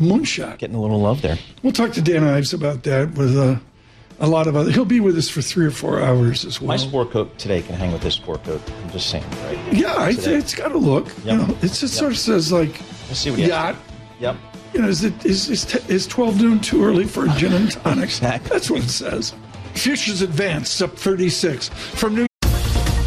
moonshot. Getting a little love there. We'll talk to Dan Ives about that with a lot of other. He'll be with us for 3 or 4 hours as well. My sport coat today can hang with this sport coat. I'm just saying, right? Yeah, it's got a look. Yep. You know, it just sort of says like Let's see what yacht. Yep. You know, is 12 noon too early for a gin and tonic? Exactly. That's what it says. Futures advanced up 36 from New